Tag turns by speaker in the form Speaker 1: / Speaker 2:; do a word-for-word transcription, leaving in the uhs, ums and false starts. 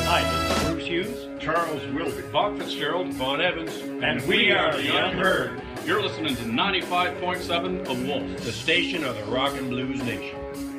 Speaker 1: Hi, this is Bruce Hughes,
Speaker 2: Charles Wilby,
Speaker 3: Bob Fitzgerald,
Speaker 1: Vaughn Evans,
Speaker 2: and we are the Unheard.
Speaker 3: You're listening to ninety-five point seven The Wolf,
Speaker 1: the station of the Rock and Blues Nation.